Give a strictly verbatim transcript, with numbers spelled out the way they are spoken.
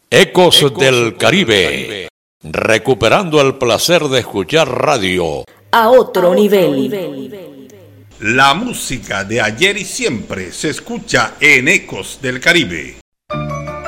Ecos, Ecos del Caribe. Caribe, recuperando el placer de escuchar radio a otro, a nivel. otro nivel. La música de ayer y siempre se escucha en Ecos del Caribe.